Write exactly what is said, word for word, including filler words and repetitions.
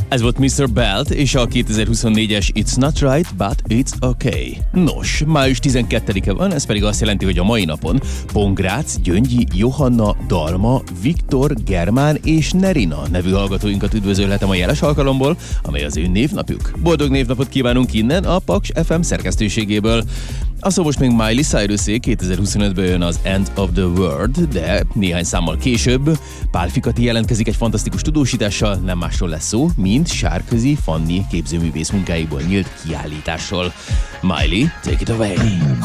Ez volt miszter Belt és a kétezer-huszonnégyes It's Not Right, But It's Okay. Nos, május tizenkettedike van, ez pedig azt jelenti, hogy a mai napon Pongrác, Gyöngyi, Johanna, Dalma, Viktor, Germán és Nerina nevű hallgatóinkat üdvözölhetem a jeles alkalomból, amely az ő névnapjuk. Boldog névnapot kívánunk innen a Paks ef em szerkesztőségéből. Aztán most még Miley Cyrus-é kétezer-huszonötből jön az End of the World, de néhány számmal később Pál Fikati jelentkezik egy fantasztikus tudósítással, nem másról lesz szó, mint Sárközi Fanni képzőművész munkáiból nyílt kiállításról. Miley, take it away!